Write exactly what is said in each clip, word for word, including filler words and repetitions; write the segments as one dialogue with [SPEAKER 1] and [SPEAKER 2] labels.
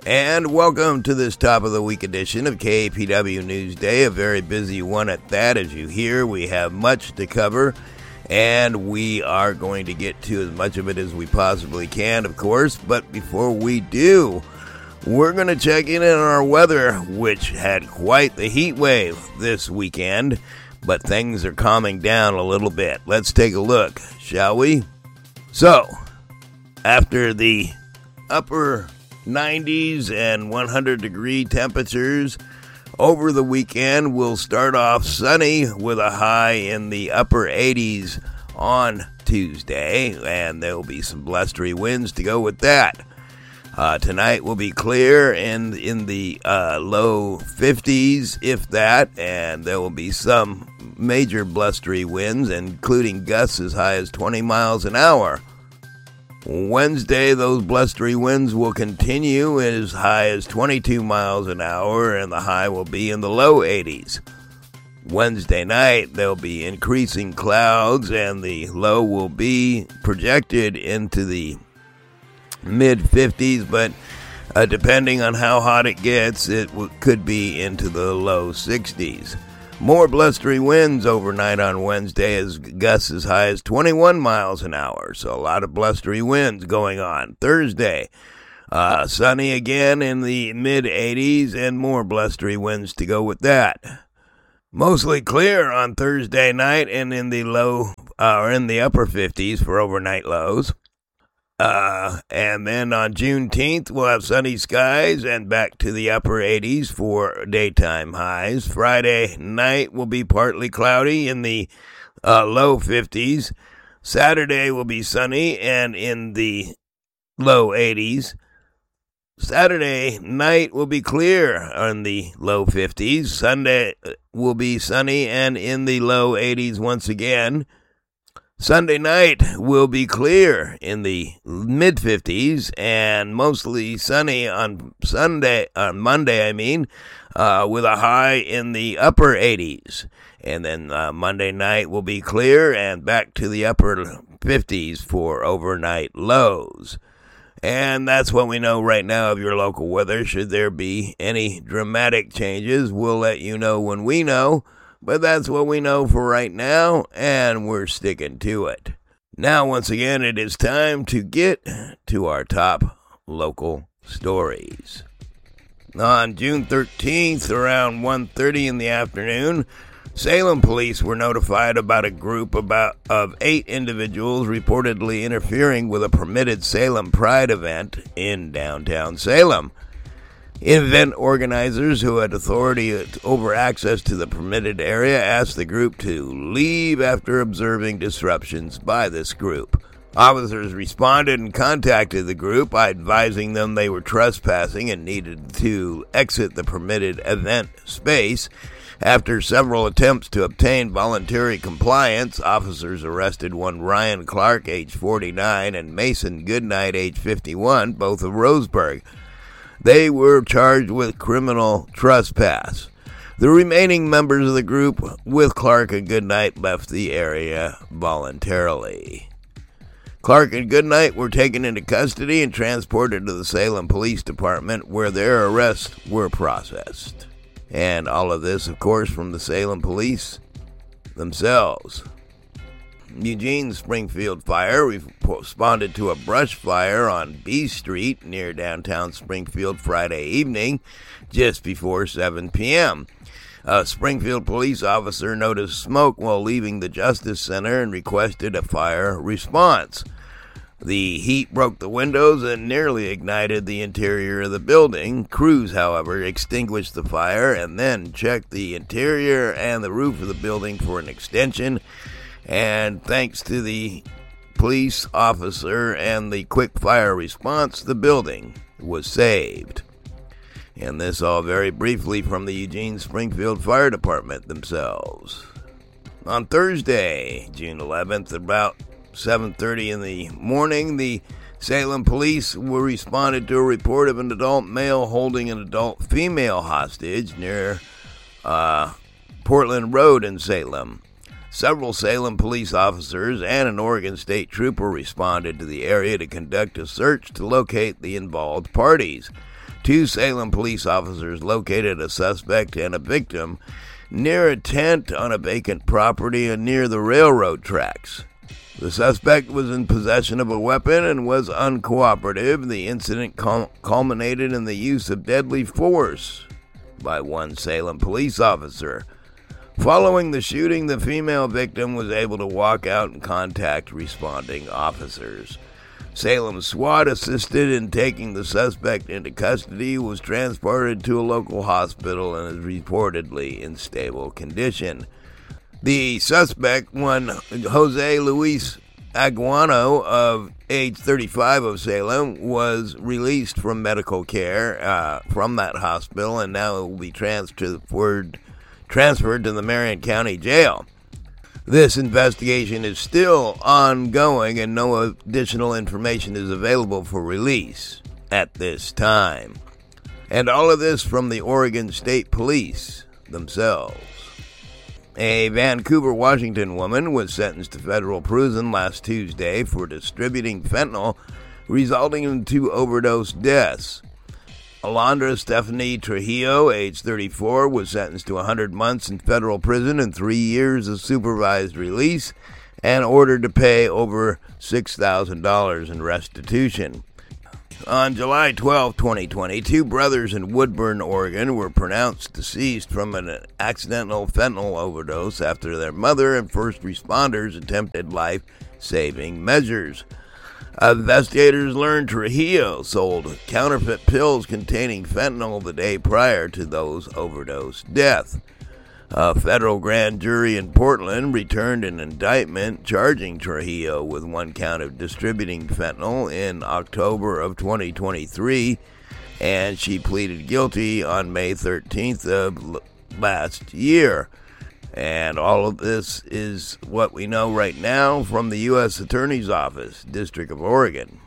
[SPEAKER 1] And welcome to this top of the week edition of K A P W Newsday, a very busy one at that. As you hear, we have much to cover, and we are going to get to as much of it as we possibly can, of course. But before we do, we're going to check in on our weather, which had quite the heat wave this weekend, but things are calming down a little bit. Let's take a look, shall we? So, after the upper nineties and one hundred degree temperatures over the weekend, we'll start off sunny with a high in the upper eighties on Tuesday, and there will be some blustery winds to go with that. Uh, tonight will be clear and in the uh, low fifties, if that, and there will be some major blustery winds, including gusts as high as twenty miles an hour. Wednesday, those blustery winds will continue as high as twenty-two miles an hour, and the high will be in the low eighties. Wednesday night, there'll be increasing clouds, and the low will be projected into the mid-fifties, but uh, depending on how hot it gets, it w- could be into the low sixties. More blustery winds overnight on Wednesday as gusts as high as twenty-one miles an hour. So a lot of blustery winds going on. Thursday, uh, sunny again in the mid-eighties and more blustery winds to go with that. Mostly clear on Thursday night and in the low uh, or in the upper fifties for overnight lows. Uh, and then on Juneteenth, we'll have sunny skies and back to the upper eighties for daytime highs. Friday night will be partly cloudy in the uh, low fifties. Saturday will be sunny and in the low eighties. Saturday night will be clear in the low fifties. Sunday will be sunny and in the low eighties once again. Sunday night will be clear in the mid-fifties and mostly sunny on Sunday, on Monday, I mean, uh, with a high in the upper eighties. And then uh, Monday night will be clear and back to the upper fifties for overnight lows. And that's what we know right now of your local weather. Should there be any dramatic changes, we'll let you know when we know. But that's what we know for right now, and we're sticking to it. Now, once again, it is time to get to our top local stories. On June thirteenth, around one thirty in the afternoon, Salem police were notified about a group about of eight individuals reportedly interfering with a permitted Salem Pride event in downtown Salem. Event organizers who had authority over access to the permitted area asked the group to leave after observing disruptions by this group. Officers responded and contacted the group, advising them they were trespassing and needed to exit the permitted event space. After several attempts to obtain voluntary compliance, officers arrested one Ryan Clark, age forty-nine, and Mason Goodnight, age fifty-one, both of Roseburg. They were charged with criminal trespass. The remaining members of the group with Clark and Goodnight left the area voluntarily. Clark and Goodnight were taken into custody and transported to the Salem Police Department, where their arrests were processed. And all of this, of course, from the Salem Police themselves. Eugene Springfield Fire responded to a brush fire on B Street near downtown Springfield Friday evening, just before seven p.m. A Springfield police officer noticed smoke while leaving the Justice Center and requested a fire response. The heat broke the windows and nearly ignited the interior of the building. Crews, however, extinguished the fire and then checked the interior and the roof of the building for an extension. And thanks to the police officer and the quick fire response, the building was saved. And this all very briefly from the Eugene Springfield Fire Department themselves. On Thursday, June eleventh, about seven thirty in the morning, the Salem police were responded to a report of an adult male holding an adult female hostage near uh, Portland Road in Salem. Several Salem police officers and an Oregon State trooper responded to the area to conduct a search to locate the involved parties. Two Salem police officers located a suspect and a victim near a tent on a vacant property and near the railroad tracks. The suspect was in possession of a weapon and was uncooperative. The incident cul- culminated in the use of deadly force by one Salem police officer. Following the shooting, the female victim was able to walk out and contact responding officers. Salem SWAT assisted in taking the suspect into custody, was transported to a local hospital, and is reportedly in stable condition. The suspect, one Jose Luis Aguano, of age thirty-five, of Salem, was released from medical care uh, from that hospital, and now will be transferred, transferred to the Marion County Jail. This investigation is still ongoing, and no additional information is available for release at this time. And all of this from the Oregon State Police themselves. A Vancouver, Washington woman was sentenced to federal prison last Tuesday for distributing fentanyl, resulting in two overdose deaths. Alondra Stephanie Trujillo, age thirty-four, was sentenced to one hundred months in federal prison and three years of supervised release and ordered to pay over six thousand dollars in restitution. On July twelfth, twenty twenty, two brothers in Woodburn, Oregon, were pronounced deceased from an accidental fentanyl overdose after their mother and first responders attempted life-saving measures. Investigators learned Trujillo sold counterfeit pills containing fentanyl the day prior to those overdose deaths. A federal grand jury in Portland returned an indictment charging Trujillo with one count of distributing fentanyl in October of twenty twenty-three, and she pleaded guilty on May thirteenth of last year. And all of this is what we know right now from the U S Attorney's Office, District of Oregon.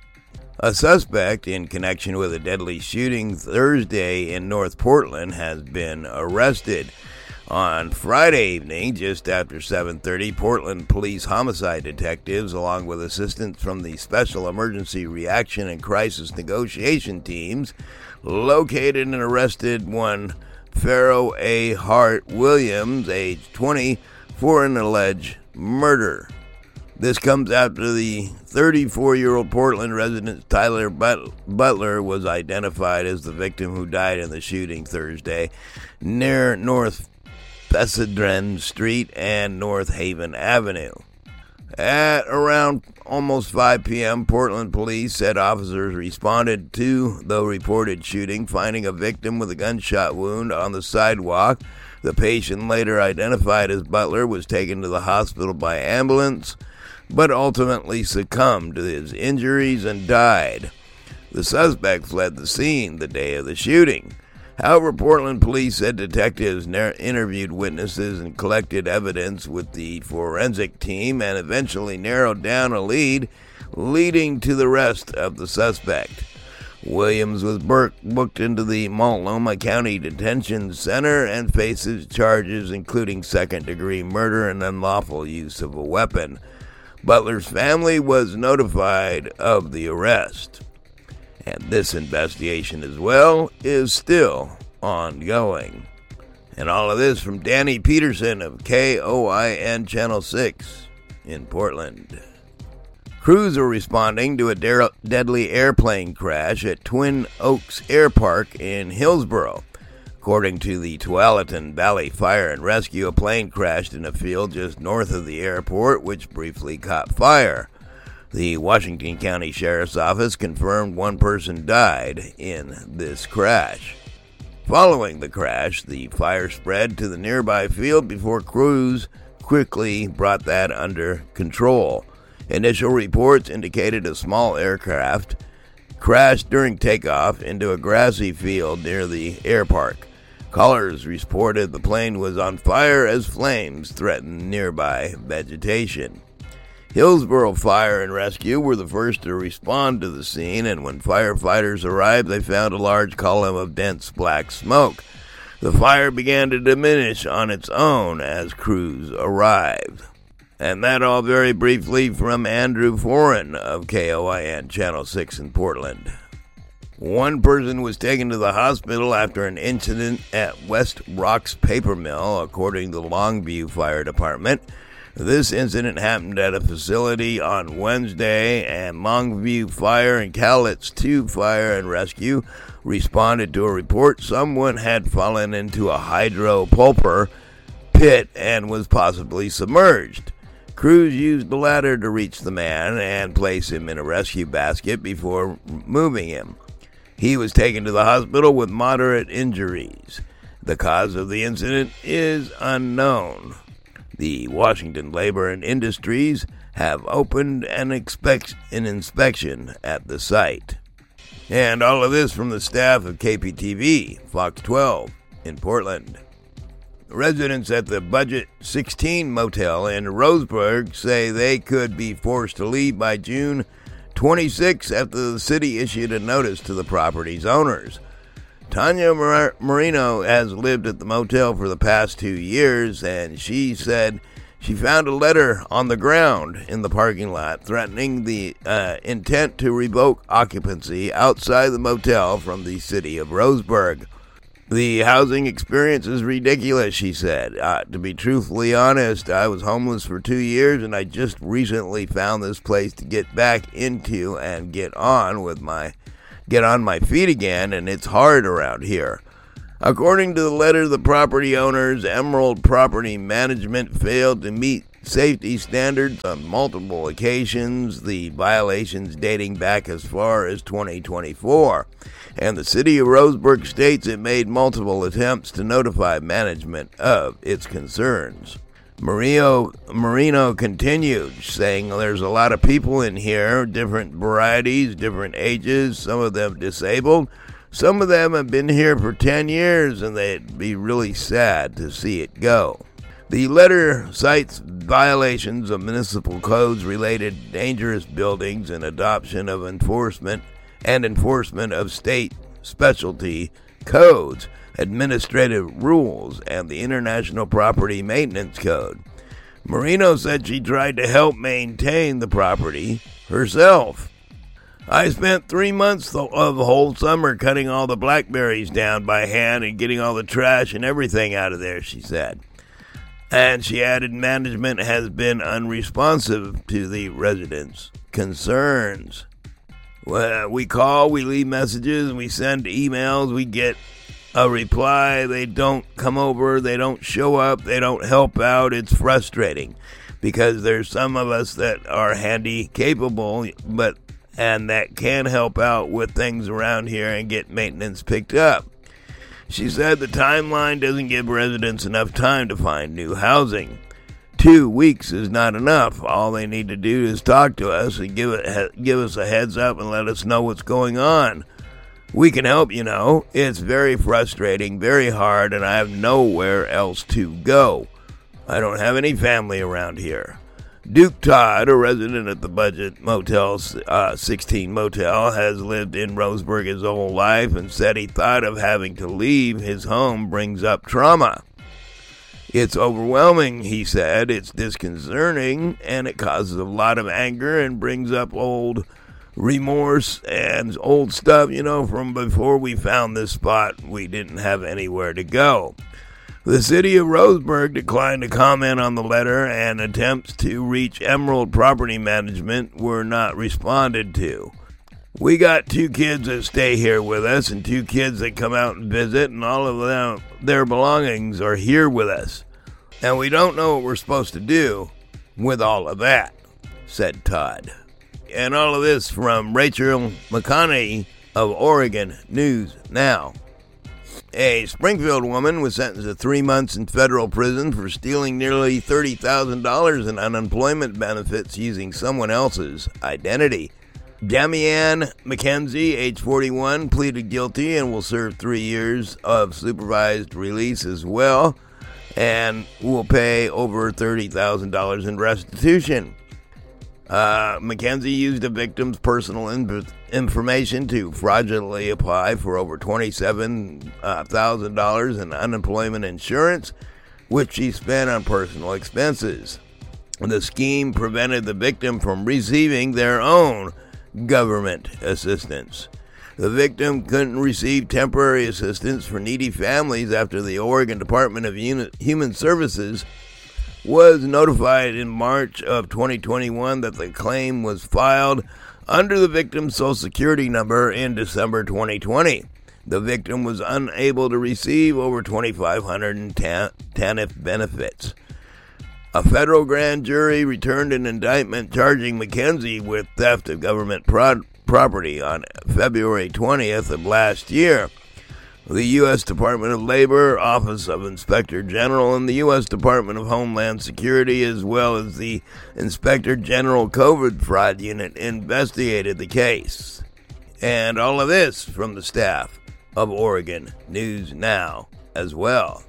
[SPEAKER 1] A suspect in connection with a deadly shooting Thursday in North Portland has been arrested. On Friday evening, just after seven thirty, Portland police homicide detectives, along with assistance from the Special Emergency Reaction and Crisis Negotiation teams, located and arrested one Pharaoh A. Hart Williams, age twenty, for an alleged murder. This comes after the thirty-four-year-old Portland resident Tyler Butler was identified as the victim who died in the shooting Thursday near North Fessenden Street and North Haven Avenue. At around almost five p.m., Portland police said officers responded to the reported shooting, finding a victim with a gunshot wound on the sidewalk. The patient, later identified as Butler, was taken to the hospital by ambulance, but ultimately succumbed to his injuries and died. The suspect fled the scene the day of the shooting. However, Portland police said detectives nar- interviewed witnesses and collected evidence with the forensic team and eventually narrowed down a lead, leading to the arrest of the suspect. Williams was bur- booked into the Multnomah County Detention Center and faces charges including second-degree murder and unlawful use of a weapon. Butler's family was notified of the arrest. And this investigation as well is still ongoing. And all of this from Danny Peterson of K O I N Channel six in Portland. Crews are responding to a de- deadly airplane crash at Twin Oaks Air Park in Hillsboro. According to the Tualatin Valley Fire and Rescue, a plane crashed in a field just north of the airport, which briefly caught fire. The Washington County Sheriff's Office confirmed one person died in this crash. Following the crash, the fire spread to the nearby field before crews quickly brought that under control. Initial reports indicated a small aircraft crashed during takeoff into a grassy field near the air park. Callers reported the plane was on fire as flames threatened nearby vegetation. Hillsboro Fire and Rescue were the first to respond to the scene, and when firefighters arrived, they found a large column of dense black smoke. The fire began to diminish on its own as crews arrived. And that all very briefly from Andrew Foran of K O I N Channel six in Portland. One person was taken to the hospital after an incident at West Rocks Paper Mill, according to the Longview Fire Department. This incident happened at a facility on Wednesday, and Longview Fire and Cowlitz two Fire and Rescue responded to a report someone had fallen into a hydropulper pit and was possibly submerged. Crews used the ladder to reach the man and place him in a rescue basket before moving him. He was taken to the hospital with moderate injuries. The cause of the incident is unknown. The Washington Labor and Industries have opened an, expect- an inspection at the site. And all of this from the staff of K P T V, Fox twelve, in Portland. Residents at the Budget sixteen Motel in Roseburg say they could be forced to leave by June twenty-sixth after the city issued a notice to the property's owners. Tanya Mar- Marino has lived at the motel for the past two years, and she said she found a letter on the ground in the parking lot threatening the uh, intent to revoke occupancy outside the motel from the city of Roseburg. The housing experience is ridiculous, she said. Uh, to be truthfully honest, I was homeless for two years, and I just recently found this place to get back into and get on with my get on my feet again, and it's hard around here. According to the letter, the property owners, Emerald Property Management, failed to meet safety standards on multiple occasions, the violations dating back as far as twenty twenty-four. And the city of Roseburg states it made multiple attempts to notify management of its concerns. Marino, Marino continued, saying there's a lot of people in here, different varieties, different ages, some of them disabled. Some of them have been here for ten years, and they'd be really sad to see it go. The letter cites violations of municipal codes related to dangerous buildings and adoption of enforcement and enforcement of state specialty codes, administrative rules, and the International Property Maintenance Code. Marino said she tried to help maintain the property herself. I spent three months of the whole summer cutting all the blackberries down by hand and getting all the trash and everything out of there, she said. And she added management has been unresponsive to the residents' concerns. Well, we call, we leave messages, we send emails, we get a reply. They don't come over, they don't show up, they don't help out. It's frustrating because there's some of us that are handy capable, but and that can help out with things around here and get maintenance picked up. She said the timeline doesn't give residents enough time to find new housing. Two weeks is not enough. All they need to do is talk to us and give it, give us a heads up and let us know what's going on. We can help, you know. It's very frustrating, very hard, and I have nowhere else to go. I don't have any family around here. Duke Todd, a resident at the Budget Motel uh, sixteen Motel, has lived in Roseburg his whole life and said he thought of having to leave his home brings up trauma. It's overwhelming, he said. It's disconcerting, and it causes a lot of anger and brings up old remorse and old stuff, you know, from before we found this spot. We didn't have anywhere to go. The city of Roseburg declined to comment on the letter, and attempts to reach Emerald Property Management were not responded to. We got two kids that stay here with us and two kids that come out and visit, and all of them, their belongings are here with us. And we don't know what we're supposed to do with all of that, said Todd. And all of this from Rachel McConaughey of Oregon News Now. A Springfield woman was sentenced to three months in federal prison for stealing nearly thirty thousand dollars in unemployment benefits using someone else's identity. Damian McKenzie, age forty-one, pleaded guilty and will serve three years of supervised release as well, and will pay over thirty thousand dollars in restitution. Uh, McKenzie used a victim's personal in- information to fraudulently apply for over twenty-seven thousand dollars in unemployment insurance, which she spent on personal expenses. The scheme prevented the victim from receiving their own government assistance. The victim couldn't receive temporary assistance for needy families after the Oregon Department of Human Services was notified in March of twenty twenty-one that the claim was filed under the victim's Social Security number in December twenty twenty. The victim was unable to receive over twenty-five hundred T A N F benefits. A federal grand jury returned an indictment charging McKenzie with theft of government pro- property on February twentieth of last year. The U S Department of Labor, Office of Inspector General, and the U S Department of Homeland Security, as well as the Inspector General COVID Fraud Unit, investigated the case. And all of this from the staff of Oregon News Now as well.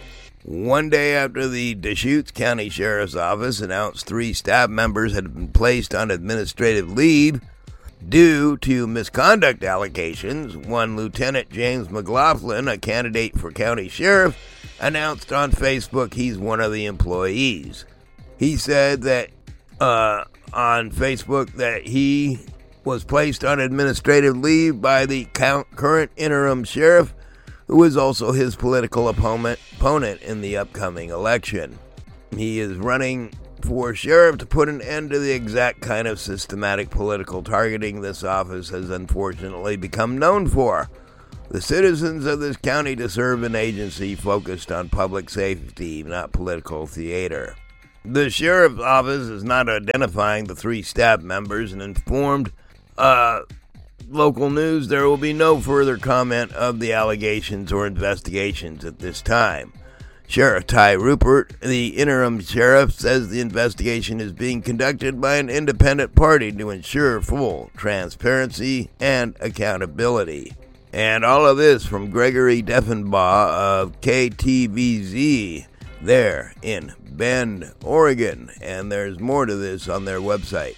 [SPEAKER 1] One day after the Deschutes County Sheriff's Office announced three staff members had been placed on administrative leave due to misconduct allegations, one Lieutenant James McLaughlin, a candidate for county sheriff, announced on Facebook he's one of the employees. He said that uh, on Facebook that he was placed on administrative leave by the current interim sheriff, who is also his political opponent, opponent in the upcoming election. He is running for sheriff to put an end to the exact kind of systematic political targeting this office has unfortunately become known for. The citizens of this county deserve an agency focused on public safety, not political theater. The sheriff's office is not identifying the three staff members and informed uh, local news there will be no further comment of the allegations or investigations at this time. Sheriff Ty Rupert, the interim sheriff, says the investigation is being conducted by an independent party to ensure full transparency and accountability. And all of this from Gregory Deffenbaugh of K T V Z there in Bend, Oregon. And there's more to this on their website.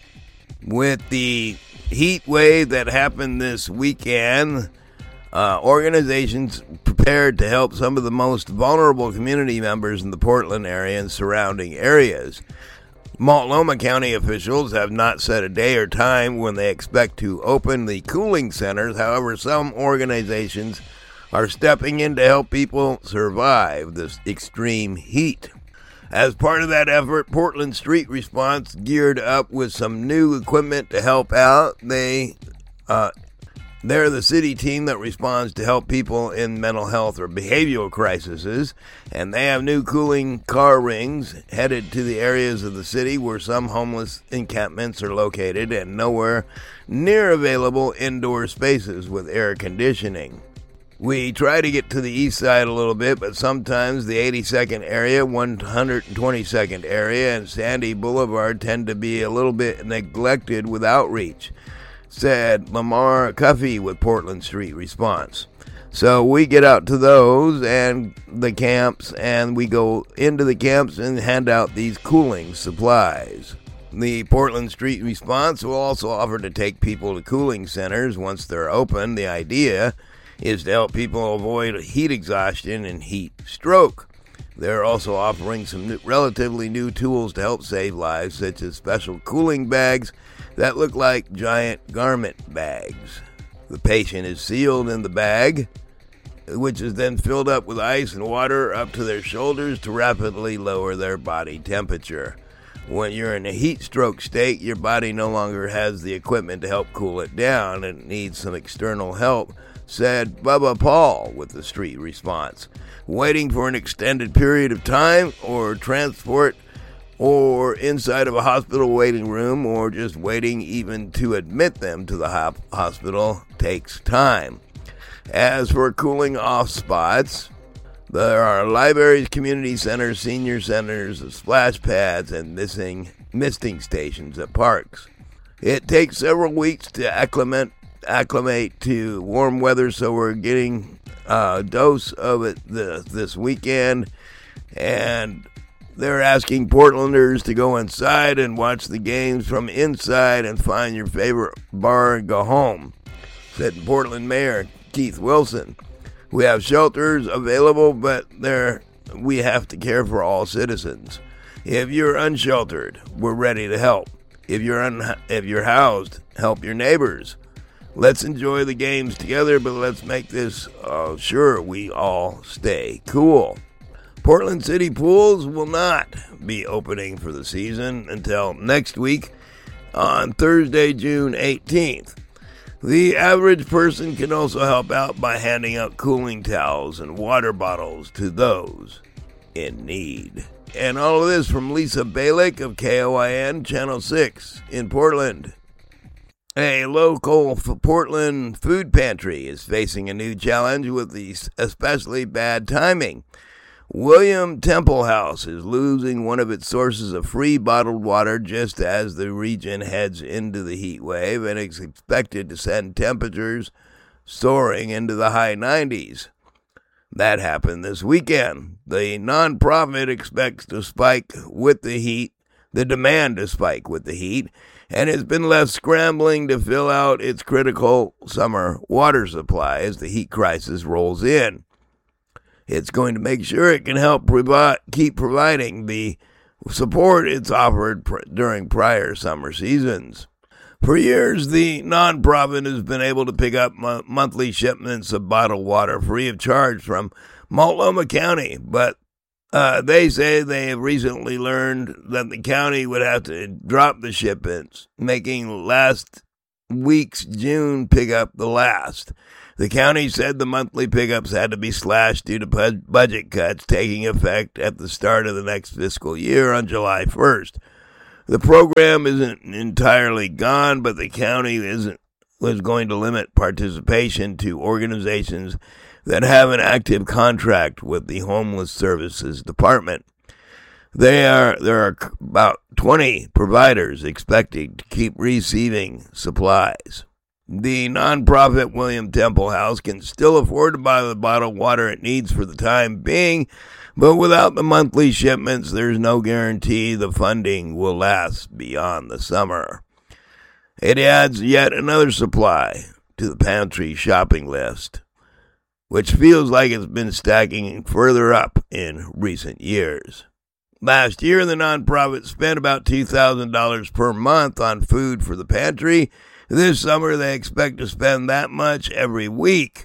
[SPEAKER 1] With the heat wave that happened this weekend, uh, organizations prepared to help some of the most vulnerable community members in the Portland area and surrounding areas. Multnomah County officials have not set a day or time when they expect to open the cooling centers. However, some organizations are stepping in to help people survive this extreme heat. As part of that effort, Portland Street Response geared up with some new equipment to help out. They, uh, they're the city team that responds to help people in mental health or behavioral crises, and they have new cooling car rings headed to the areas of the city where some homeless encampments are located and nowhere near available indoor spaces with air conditioning. We try to get to the east side a little bit, but sometimes the eighty-second area, one hundred twenty-second area, and Sandy Boulevard tend to be a little bit neglected with outreach, said Lamar Cuffey with Portland Street Response. So we get out to those and the camps, and we go into the camps and hand out these cooling supplies. The Portland Street Response will also offer to take people to cooling centers once they're open. The idea is to help people avoid heat exhaustion and heat stroke. They're also offering some new, relatively new tools to help save lives, such as special cooling bags that look like giant garment bags. The patient is sealed in the bag, which is then filled up with ice and water up to their shoulders to rapidly lower their body temperature. When you're in a heat stroke state, your body no longer has the equipment to help cool it down and needs some external help, said Bubba Paul with the Street Response. Waiting for an extended period of time or transport or inside of a hospital waiting room or just waiting even to admit them to the hop- hospital takes time. As for cooling off spots, there are libraries, community centers, senior centers, splash pads, and missing misting stations at parks. It takes several weeks to acclimate acclimate to warm weather, so we're getting a dose of it the, this weekend, and they're asking Portlanders to go inside and watch the games from inside and find your favorite bar and go home, said Portland Mayor Keith Wilson. We have shelters available, but there we have to care for all citizens. If you're unsheltered, we're ready to help. If you're un- if you're housed, help your neighbors. Let's enjoy the games together, but let's make this uh, sure we all stay cool. Portland City Pools will not be opening for the season until next week on Thursday, June eighteenth. The average person can also help out by handing out cooling towels and water bottles to those in need. And all of this from Lisa Balick of K O I N Channel six in Portland. A local Portland food pantry is facing a new challenge with the especially bad timing. William Temple House is losing one of its sources of free bottled water just as the region heads into the heat wave and is expected to send temperatures soaring into the high nineties. That happened this weekend. The nonprofit expects to spike with the heat, the demand to spike with the heat, and has been left scrambling to fill out its critical summer water supply as the heat crisis rolls in. It's going to make sure it can help provi- keep providing the support it's offered pr- during prior summer seasons. For years, the nonprofit has been able to pick up mo- monthly shipments of bottled water free of charge from Multnomah County, but Uh, they say they have recently learned that the county would have to drop the shipments, making last week's June pickup the last. The county said the monthly pickups had to be slashed due to budget cuts taking effect at the start of the next fiscal year on July first. The program isn't entirely gone, but the county isn't was going to limit participation to organizations that have an active contract with the Homeless Services Department. They are there are about twenty providers expected to keep receiving supplies. The nonprofit William Temple House can still afford to buy the bottled water it needs for the time being, but without the monthly shipments, there's no guarantee the funding will last beyond the summer. It adds yet another supply to the pantry shopping list, which feels like it's been stacking further up in recent years. Last year, the nonprofit spent about two thousand dollars per month on food for the pantry. This summer, they expect to spend that much every week,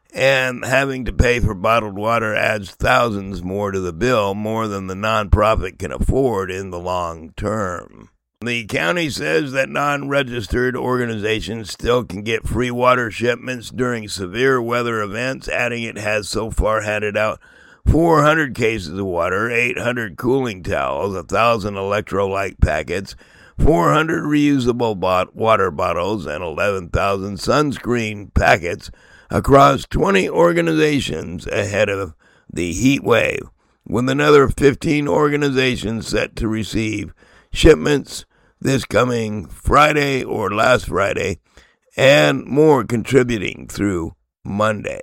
[SPEAKER 1] and having to pay for bottled water adds thousands more to the bill, more than the nonprofit can afford in the long term. The county says that non-registered organizations still can get free water shipments during severe weather events, adding it has so far handed out four hundred cases of water, eight hundred cooling towels, one thousand electrolyte packets, four hundred reusable bot- water bottles, and eleven thousand sunscreen packets across twenty organizations ahead of the heat wave, with another fifteen organizations set to receive shipments this coming Friday or last Friday, and more contributing through Monday.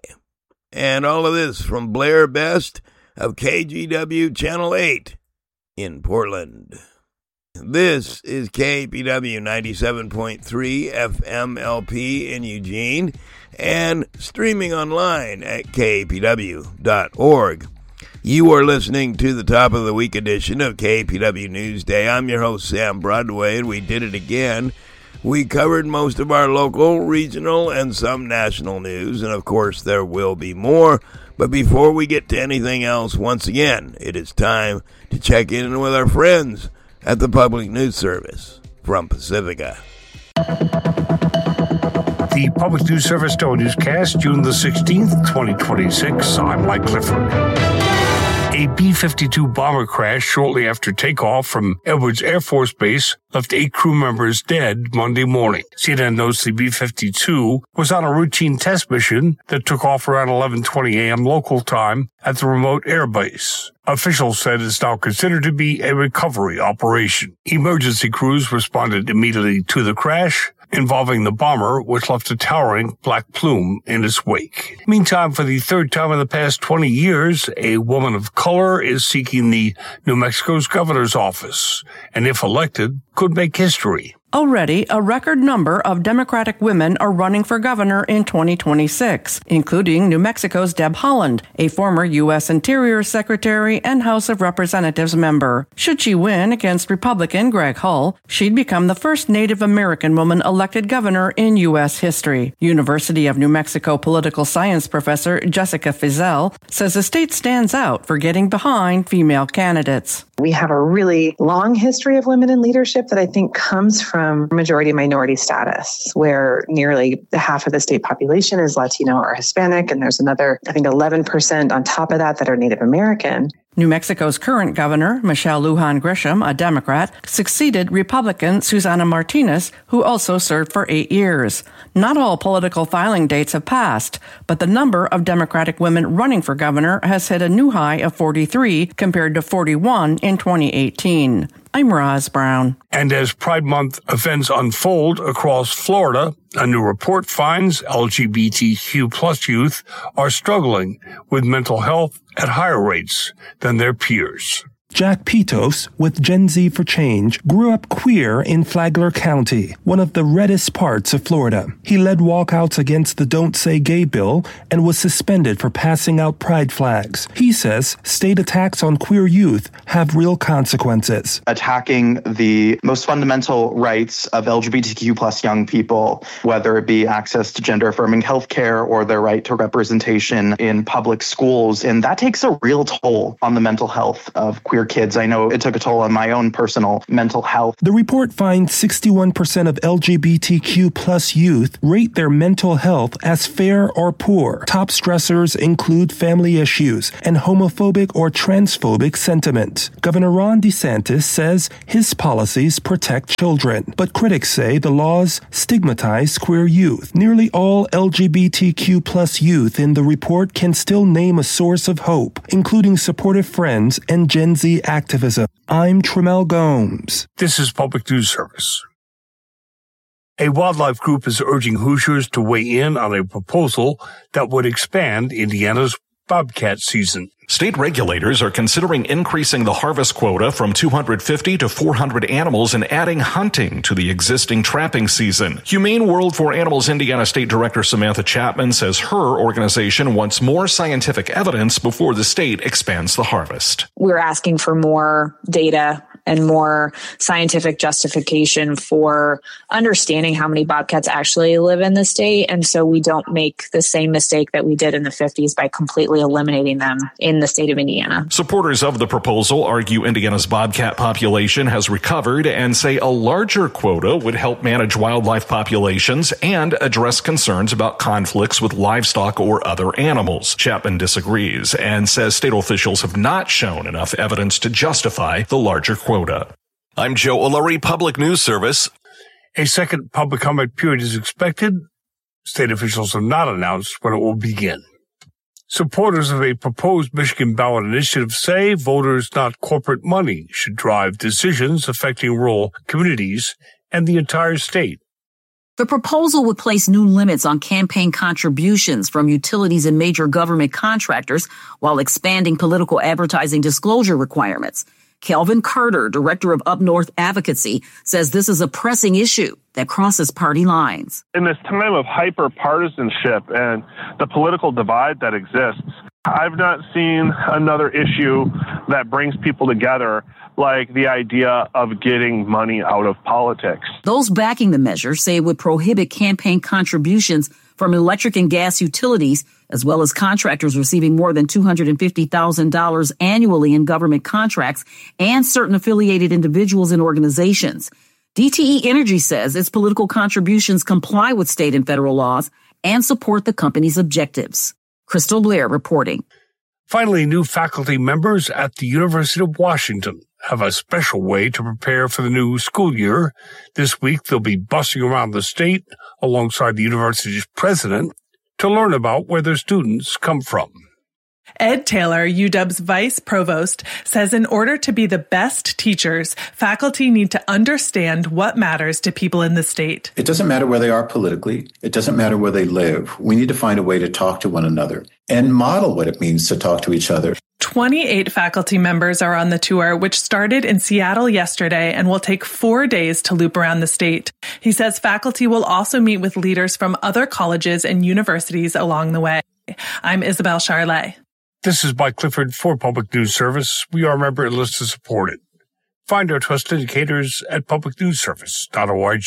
[SPEAKER 1] And all of this from Blair Best of K G W Channel eight in Portland. This is K P W ninety-seven point three F M L P in Eugene and streaming online at K P W dot org. You are listening to the top of the week edition of K P W Newsday. I'm your host, Sam Broadway, and we did it again. We covered most of our local, regional, and some national news, and of course there will be more. But before we get to anything else, once again, it is time to check in with our friends at the Public News Service from Pacifica.
[SPEAKER 2] The Public News Service Daily Newscast, June the sixteenth, twenty twenty-six. I'm Mike Clifford. A B fifty-two bomber crash shortly after takeoff from Edwards Air Force Base left eight crew members dead Monday morning. C N N notes the B fifty-two was on a routine test mission that took off around eleven twenty a.m. local time at the remote air base. Officials said it's now considered to be a recovery operation. Emergency crews responded immediately to the crash involving the bomber, which left a towering black plume in its wake. Meantime, for the third time in the past twenty years, a woman of color is seeking the New Mexico's governor's office, and if elected, could make history.
[SPEAKER 3] Already, a record number of Democratic women are running for governor in twenty twenty-six, including New Mexico's Deb Haaland, a former U S Interior Secretary and House of Representatives member. Should she win against Republican Greg Hull, she'd become the first Native American woman elected governor in U S history. University of New Mexico political science professor Jessica Fizel says the state stands out for getting behind female candidates.
[SPEAKER 4] We have a really long history of women in leadership that I think comes from majority minority status, where nearly half of the state population is Latino or Hispanic, and there's another, I think, eleven percent on top of that that are Native American.
[SPEAKER 3] New Mexico's current governor, Michelle Lujan Grisham, a Democrat, succeeded Republican Susana Martinez, who also served for eight years. Not all political filing dates have passed, but the number of Democratic women running for governor has hit a new high of forty-three compared to forty-one in twenty eighteen. I'm Roz Brown.
[SPEAKER 2] And as Pride Month events unfold across Florida, a new report finds L G B T Q plus youth are struggling with mental health at higher rates than their peers.
[SPEAKER 5] Jack Pitos, with Gen Z for Change, grew up queer in Flagler County, one of the reddest parts of Florida. He led walkouts against the Don't Say Gay bill and was suspended for passing out pride flags. He says state attacks on queer youth have real consequences.
[SPEAKER 6] Attacking the most fundamental rights of L G B T Q plus young people, whether it be access to gender-affirming health care or their right to representation in public schools, and that takes a real toll on the mental health of queer kids. I know it took a toll on my own personal mental health.
[SPEAKER 5] The report finds sixty-one percent of L G B T Q plus youth rate their mental health as fair or poor. Top stressors include family issues and homophobic or transphobic sentiment. Governor Ron DeSantis says his policies protect children, but critics say the laws stigmatize queer youth. Nearly all L G B T Q plus youth in the report can still name a source of hope, including supportive friends and Gen Z activism. I'm Tremel Gomes.
[SPEAKER 2] This is Public News Service. A wildlife group is urging Hoosiers to weigh in on a proposal that would expand Indiana's bobcat season.
[SPEAKER 7] State regulators are considering increasing the harvest quota from two hundred fifty to four hundred animals and adding hunting to the existing trapping season. Humane World for Animals Indiana State Director Samantha Chapman says her organization wants more scientific evidence before the state expands the harvest.
[SPEAKER 8] We're asking for more data and more scientific justification for understanding how many bobcats actually live in the state. And so we don't make the same mistake that we did in the fifties by completely eliminating them in the state of Indiana.
[SPEAKER 7] Supporters of the proposal argue Indiana's bobcat population has recovered and say a larger quota would help manage wildlife populations and address concerns about conflicts with livestock or other animals. Chapman disagrees and says state officials have not shown enough evidence to justify the larger quota.
[SPEAKER 9] I'm Joe O'Leary, Public News Service.
[SPEAKER 2] A second public comment period is expected. State officials have not announced when it will begin. Supporters of a proposed Michigan ballot initiative say voters, not corporate money, should drive decisions affecting rural communities and the entire state.
[SPEAKER 10] The proposal would place new limits on campaign contributions from utilities and major government contractors while expanding political advertising disclosure requirements. Kelvin Carter, director of Up North Advocacy, says this is a pressing issue that crosses party lines.
[SPEAKER 11] In this time of hyper-partisanship and the political divide that exists, I've not seen another issue that brings people together like the idea of getting money out of politics.
[SPEAKER 10] Those backing the measure say it would prohibit campaign contributions from electric and gas utilities, as well as contractors receiving more than two hundred fifty thousand dollars annually in government contracts and certain affiliated individuals and organizations. D T E Energy says its political contributions comply with state and federal laws and support the company's objectives. Crystal Blair reporting.
[SPEAKER 2] Finally, new faculty members at the University of Washington have a special way to prepare for the new school year. This week, they'll be busing around the state alongside the university's president to learn about where their students come from.
[SPEAKER 12] Ed Taylor, U W's vice provost, says in order to be the best teachers, faculty need to understand what matters to people in the state.
[SPEAKER 13] It doesn't matter where they are politically. It doesn't matter where they live. We need to find a way to talk to one another and model what it means to talk to each other.
[SPEAKER 12] twenty-eight faculty members are on the tour, which started in Seattle yesterday and will take four days to loop around the state. He says faculty will also meet with leaders from other colleges and universities along the way. I'm Isabel Charlet.
[SPEAKER 2] This is Mike Clifford for Public News Service. We are a member enlisted supported. Find our trust indicators at public news service dot org.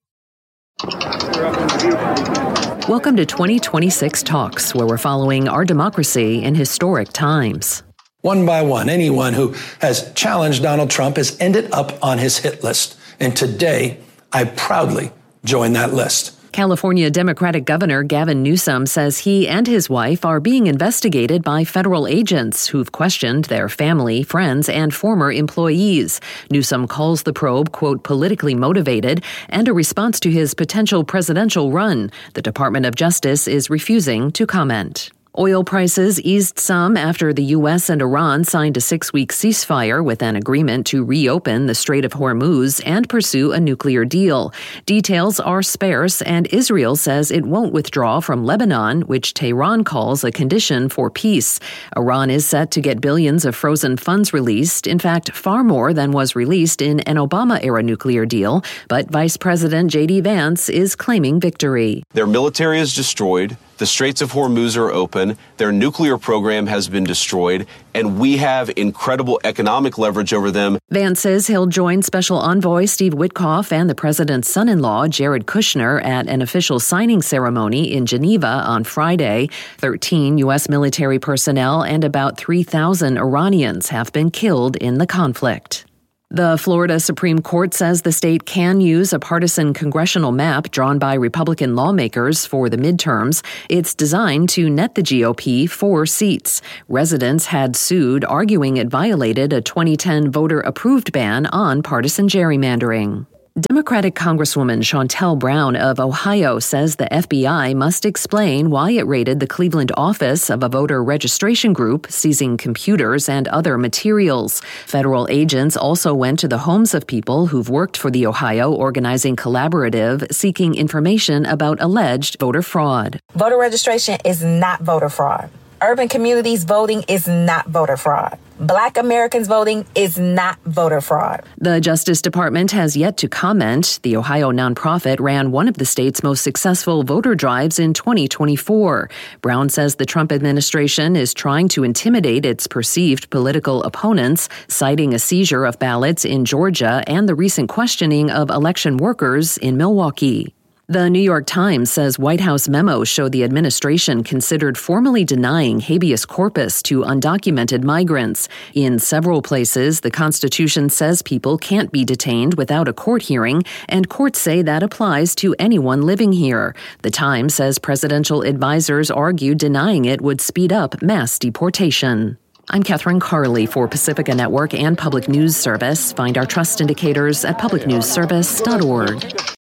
[SPEAKER 14] Welcome to twenty twenty-six Talks, where we're following our democracy in historic times.
[SPEAKER 15] One by one, anyone who has challenged Donald Trump has ended up on his hit list. And today, I proudly join that list.
[SPEAKER 14] California Democratic Governor Gavin Newsom says he and his wife are being investigated by federal agents who've questioned their family, friends, and former employees. Newsom calls the probe, quote, politically motivated and a response to his potential presidential run. The Department of Justice is refusing to comment. Oil prices eased some after the U S and Iran signed a six-week ceasefire with an agreement to reopen the Strait of Hormuz and pursue a nuclear deal. Details are sparse, and Israel says it won't withdraw from Lebanon, which Tehran calls a condition for peace. Iran is set to get billions of frozen funds released, in fact, far more than was released in an Obama-era nuclear deal, but Vice President J D Vance is claiming victory.
[SPEAKER 16] Their military is destroyed. The Straits of Hormuz are open, their nuclear program has been destroyed, and we have incredible economic leverage over them.
[SPEAKER 14] Vance says he'll join Special Envoy Steve Witkoff and the president's son-in-law, Jared Kushner, at an official signing ceremony in Geneva on Friday. Thirteen U S military personnel and about three thousand Iranians have been killed in the conflict. The Florida Supreme Court says the state can use a partisan congressional map drawn by Republican lawmakers for the midterms. It's designed to net the G O P four seats. Residents had sued, arguing it violated a twenty ten voter-approved ban on partisan gerrymandering. Democratic Congresswoman Shontel Brown of Ohio says the F B I must explain why it raided the Cleveland office of a voter registration group, seizing computers and other materials. Federal agents also went to the homes of people who've worked for the Ohio Organizing Collaborative, seeking information about alleged voter fraud.
[SPEAKER 17] Voter registration is not voter fraud. Urban communities voting is not voter fraud. Black Americans voting is not voter fraud.
[SPEAKER 14] The Justice Department has yet to comment. The Ohio nonprofit ran one of the state's most successful voter drives in twenty twenty-four. Brown says the Trump administration is trying to intimidate its perceived political opponents, citing a seizure of ballots in Georgia and the recent questioning of election workers in Milwaukee. The New York Times says White House memos show the administration considered formally denying habeas corpus to undocumented migrants. In several places, the Constitution says people can't be detained without a court hearing, and courts say that applies to anyone living here. The Times says presidential advisors argue denying it would speed up mass deportation. I'm Catherine Carley for Pacifica Network and Public News Service. Find our trust indicators at public news service dot org.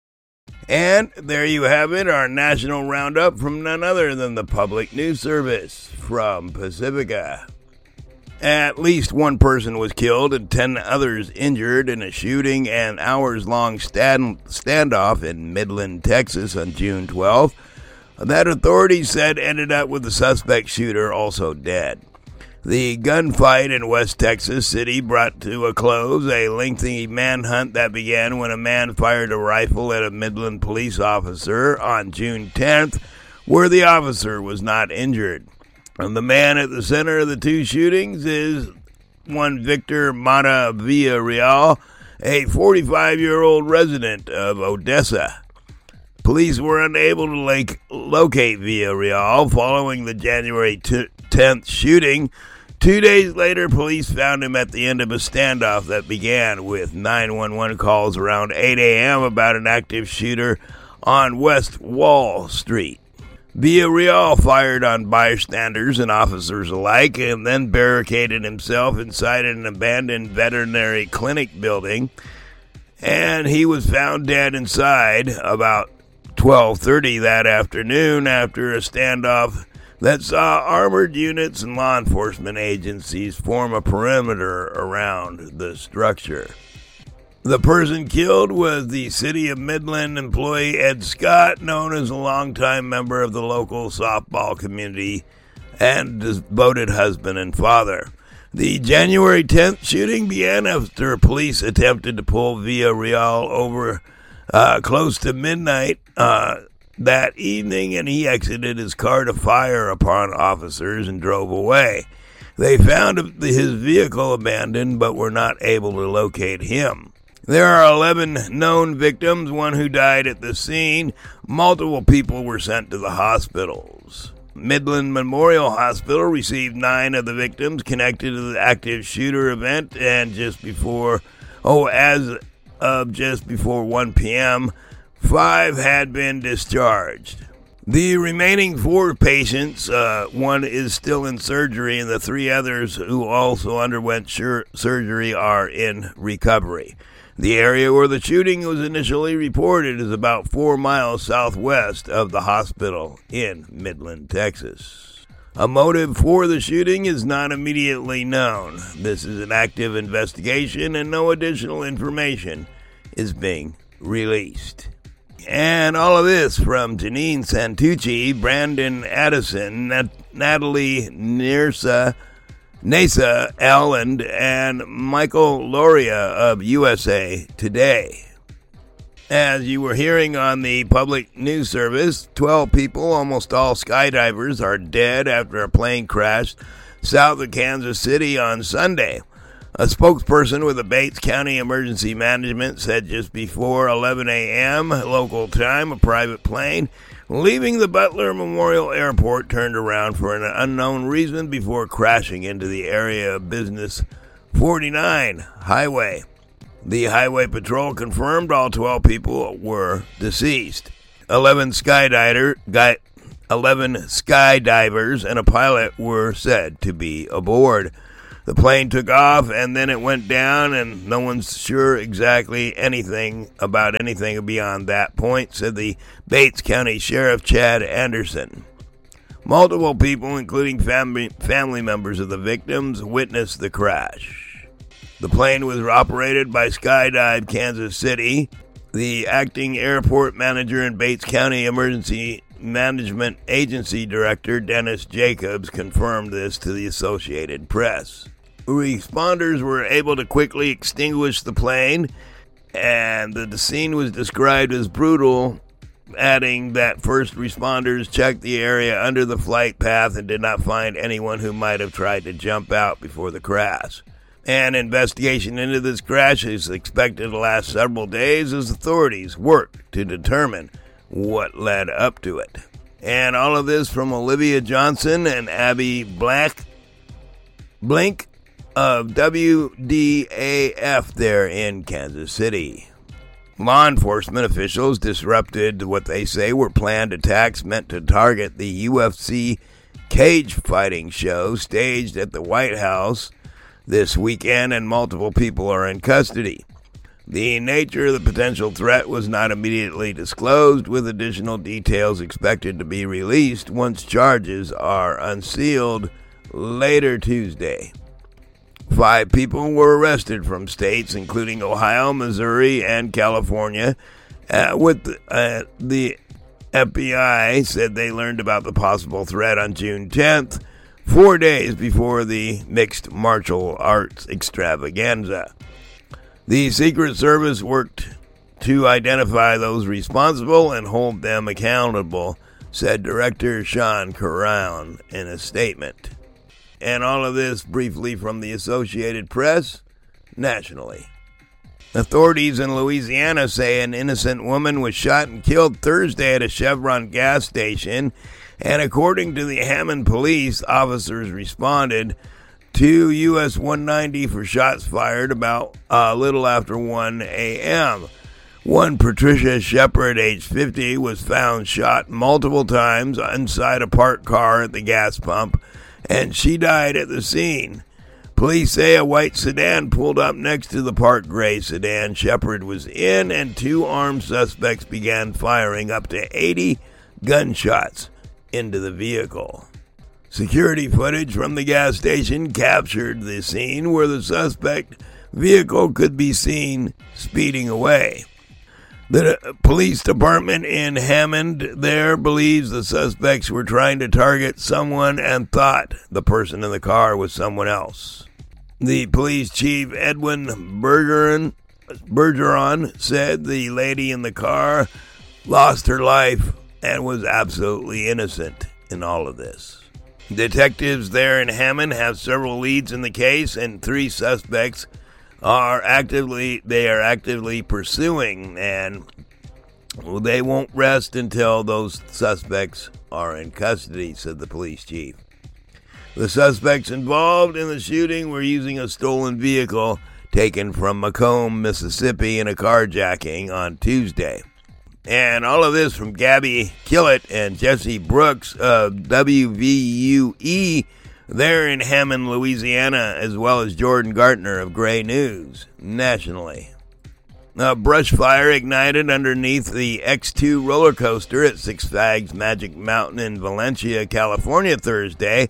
[SPEAKER 1] And there you have it, our national roundup from none other than the Public News Service from Pacifica. At least one person was killed and ten others injured in a shooting and hours-long stand- standoff in Midland, Texas on June twelfth. That authorities said ended up with the suspect shooter also dead. The gunfight in West Texas City brought to a close a lengthy manhunt that began when a man fired a rifle at a Midland police officer on June tenth, where the officer was not injured. And the man at the center of the two shootings is one Victor Mata Villarreal, a forty-five-year-old resident of Odessa. Police were unable to like, locate Villarreal following the January tenth shooting. Two days later, police found him at the end of a standoff that began with nine one one calls around eight a.m. about an active shooter on West Wall Street. Villarreal fired on bystanders and officers alike and then barricaded himself inside an abandoned veterinary clinic building, and he was found dead inside about twelve thirty that afternoon after a standoff that saw armored units and law enforcement agencies form a perimeter around the structure. The person killed was the City of Midland employee Ed Scott, known as a longtime member of the local softball community and devoted husband and father. The January tenth shooting began after police attempted to pull Villarreal over uh, close to midnight uh, that evening, and he exited his car to fire upon officers and drove away. They found his vehicle abandoned but were not able to locate him. There are eleven known victims, one who died at the scene. Multiple people were sent to the hospitals. Midland Memorial Hospital received nine of the victims connected to the active shooter event, and just before, oh, as of just before one p.m., five had been discharged. The remaining four patients, uh, one is still in surgery, and the three others who also underwent sur- surgery are in recovery. The area where the shooting was initially reported is about four miles southwest of the hospital in Midland, Texas. A motive for the shooting is not immediately known. This is an active investigation, and no additional information is being released. And all of this from Janine Santucci, Brandon Addison, Nat- Natalie Nirsa, Nasa Allen, and Michael Loria of U S A Today. As you were hearing on the public news service, twelve people, almost all skydivers, are dead after a plane crashed south of Kansas City on Sunday. A spokesperson with the Bates County Emergency Management said just before eleven a.m. local time, a private plane leaving the Butler Memorial Airport turned around for an unknown reason before crashing into the area of Business forty-nine Highway. The Highway Patrol confirmed all twelve people were deceased. eleven skydiver, guy, eleven skydivers and a pilot were said to be aboard. The plane took off, and then it went down, and no one's sure exactly anything about anything beyond that point, said the Bates County Sheriff Chad Anderson. Multiple people, including family, family members of the victims, witnessed the crash. The plane was operated by Skydive Kansas City. The acting airport manager and Bates County Emergency Management Agency Director Dennis Jacobs confirmed this to the Associated Press. Responders were able to quickly extinguish the plane, and the scene was described as brutal, adding that first responders checked the area under the flight path and did not find anyone who might have tried to jump out before the crash. An investigation into this crash is expected to last several days as authorities work to determine what led up to it. And all of this from Olivia Johnson and Abby Black Blink of W D A F there in Kansas City. Law enforcement officials disrupted what they say were planned attacks meant to target the U F C cage fighting show staged at the White House this weekend, and multiple people are in custody. The nature of the potential threat was not immediately disclosed, with additional details expected to be released once charges are unsealed later Tuesday. Five people were arrested from states including Ohio, Missouri, and California, uh, with uh, the F B I said they learned about the possible threat on June tenth, four days before the mixed martial arts extravaganza. The Secret Service worked to identify those responsible and hold them accountable, said Director Sean Caron in a statement. And all of this briefly from the Associated Press, nationally. Authorities in Louisiana say an innocent woman was shot and killed Thursday at a Chevron gas station, and according to the Hammond police, officers responded to U S one ninety for shots fired about a uh, little after one a.m. One Patricia Shepard, age fifty, was found shot multiple times inside a parked car at the gas pump, and she died at the scene. Police say a white sedan pulled up next to the parked gray sedan Shepard was in, and two armed suspects began firing up to eighty gunshots into the vehicle. Security footage from the gas station captured the scene where the suspect vehicle could be seen speeding away. The police department in Hammond there believes the suspects were trying to target someone and thought the person in the car was someone else. The police chief, Edwin Bergeron, Bergeron, said the lady in the car lost her life and was absolutely innocent in all of this. Detectives there in Hammond have several leads in the case, and three suspects are actively they are actively pursuing, and they won't rest until those suspects are in custody, said the police chief. The suspects involved in the shooting were using a stolen vehicle taken from Macomb, Mississippi, in a carjacking on Tuesday. And all of this from Gabby Killett and Jesse Brooks of W V U E there in Hammond, Louisiana, as well as Jordan Gartner of Gray News nationally. A brush fire ignited underneath the X two roller coaster at Six Flags Magic Mountain in Valencia, California, Thursday.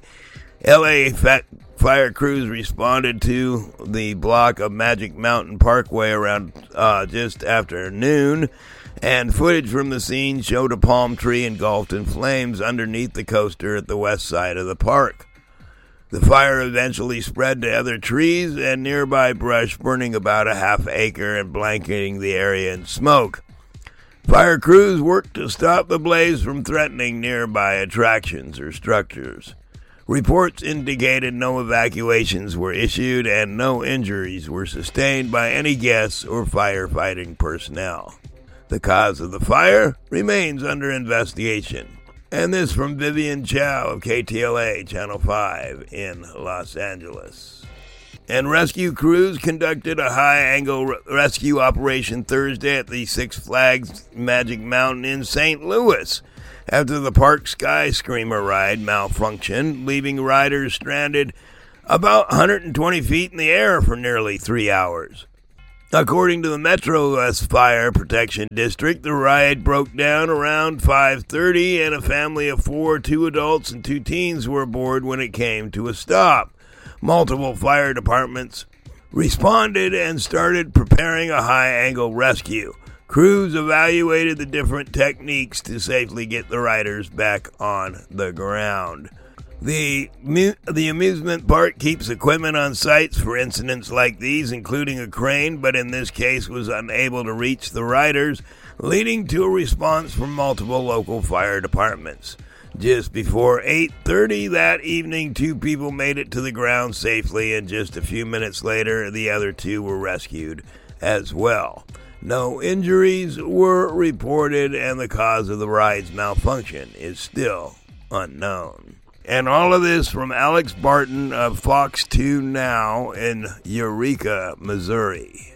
[SPEAKER 1] L A fire crews responded to the block of Magic Mountain Parkway around uh, just after noon, and footage from the scene showed a palm tree engulfed in flames underneath the coaster at the west side of the park. The fire eventually spread to other trees and nearby brush, burning about a half acre and blanketing the area in smoke. Fire crews worked to stop the blaze from threatening nearby attractions or structures. Reports indicated no evacuations were issued and no injuries were sustained by any guests or firefighting personnel. The cause of the fire remains under investigation. And this from Vivian Chow of K T L A Channel five in Los Angeles. And rescue crews conducted a high-angle re- rescue operation Thursday at the Six Flags Magic Mountain in Saint Louis after the park Sky Screamer ride malfunctioned, leaving riders stranded about one hundred twenty feet in the air for nearly three hours. According to the Metro West Fire Protection District, the ride broke down around five thirty, and a family of four, two adults and two teens were aboard when it came to a stop. Multiple fire departments responded and started preparing a high-angle rescue. Crews evaluated the different techniques to safely get the riders back on the ground. The the amusement park keeps equipment on sites for incidents like these, including a crane, but in this case was unable to reach the riders, leading to a response from multiple local fire departments. Just before eight thirty that evening, two people made it to the ground safely, and just a few minutes later, the other two were rescued as well. No injuries were reported, and the cause of the ride's malfunction is still unknown. And all of this from Alex Barton of Fox two Now in Eureka, Missouri.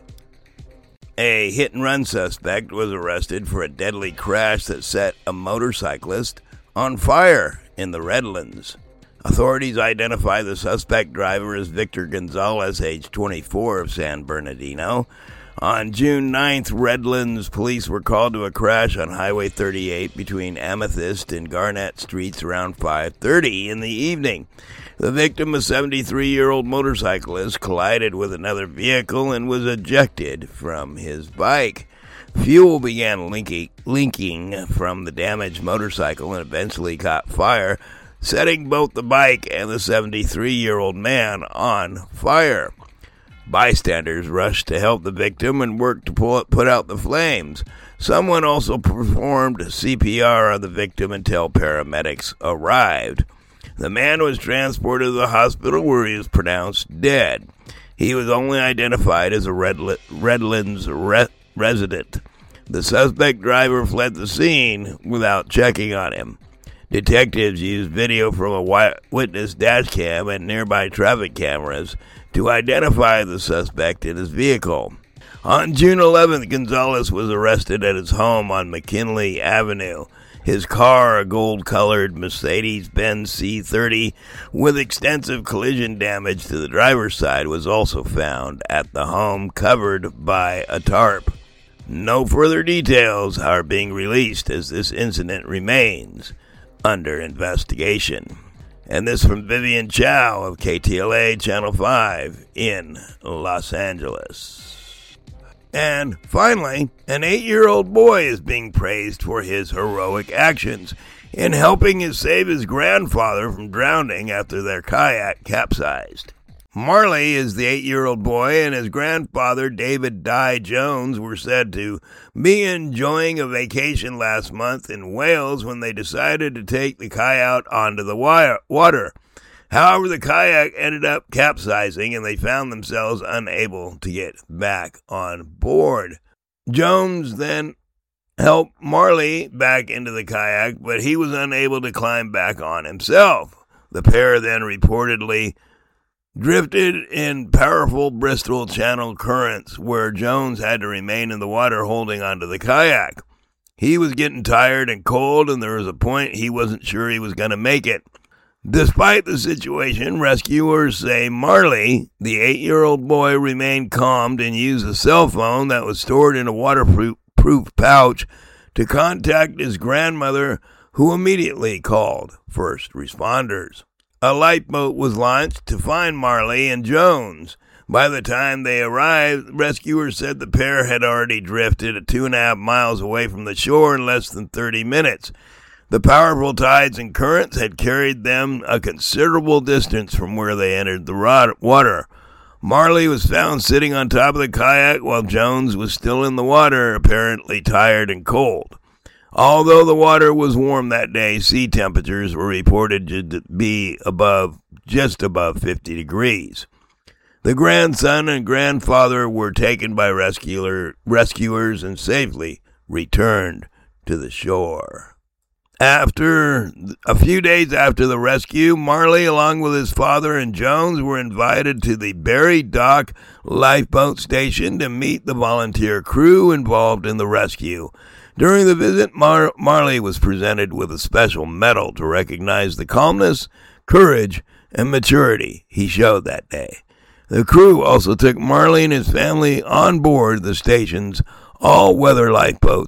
[SPEAKER 1] A hit-and-run suspect was arrested for a deadly crash that set a motorcyclist on fire in the Redlands. Authorities identify the suspect driver as Victor Gonzalez, age twenty-four, of San Bernardino. On June ninth, Redlands police were called to a crash on Highway thirty-eight between Amethyst and Garnett Streets around five thirty in the evening. The victim, a seventy-three-year-old motorcyclist, collided with another vehicle and was ejected from his bike. Fuel began linking, linking from the damaged motorcycle and eventually caught fire, setting both the bike and the seventy-three-year-old man on fire. Bystanders rushed to help the victim and worked to pull, put out the flames. Someone also performed C P R on the victim until paramedics arrived. The man was transported to the hospital where he was pronounced dead. He was only identified as a Redl- Redlands re- resident. The suspect driver fled the scene without checking on him. Detectives used video from a witness dash cam and nearby traffic cameras to identify the suspect in his vehicle. On June eleventh, Gonzalez was arrested at his home on McKinley Avenue. His car, a gold-colored Mercedes-Benz C thirty with extensive collision damage to the driver's side, was also found at the home, covered by a tarp. No further details are being released as this incident remains under investigation. And this from Vivian Chow of K T L A Channel five in Los Angeles. And finally, an eight-year-old boy is being praised for his heroic actions in helping his save his grandfather from drowning after their kayak capsized. Marley is the eight-year-old boy, and his grandfather, David Dye Jones, were said to be enjoying a vacation last month in Wales when they decided to take the kayak onto the water. However, the kayak ended up capsizing, and they found themselves unable to get back on board. Jones then helped Marley back into the kayak, but he was unable to climb back on himself. The pair then reportedly drifted in powerful Bristol Channel currents where Jones had to remain in the water holding onto the kayak. He was getting tired and cold, and there was a point he wasn't sure he was going to make it. Despite the situation, rescuers say Marley, the eight-year-old boy, remained calm and used a cell phone that was stored in a waterproof pouch to contact his grandmother, who immediately called first responders. A lifeboat was launched to find Marley and Jones. By the time they arrived, rescuers said the pair had already drifted at two and a half miles away from the shore in less than thirty minutes. The powerful tides and currents had carried them a considerable distance from where they entered the water. Marley was found sitting on top of the kayak while Jones was still in the water, apparently tired and cold. Although the water was warm that day, sea temperatures were reported to be above, just above fifty degrees. The grandson and grandfather were taken by rescuer, rescuers and safely returned to the shore. After a few days after the rescue, Marley, along with his father and Jones, were invited to the Barry Dock lifeboat station to meet the volunteer crew involved in the rescue. During the visit, Mar- Marley was presented with a special medal to recognize the calmness, courage, and maturity he showed that day. The crew also took Marley and his family on board the station's all-weather lifeboat